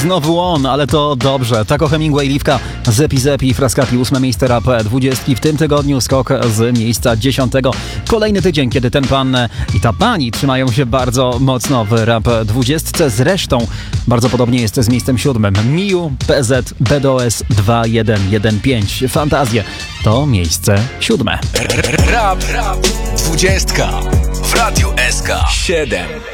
znowu on, ale to dobrze. Taco Hemingway, Liwka, Zepi Zepi, Frascati, 8 miejsce rap 20. W tym tygodniu skok z miejsca 10. Kolejny tydzień, kiedy ten pan i ta pani trzymają się bardzo mocno w rap 20. Zresztą bardzo podobnie jest z miejscem 7. Miu, PZ, BDOS 2115. Fantazje to miejsce 7. Rap 20 w Radiu SK 7.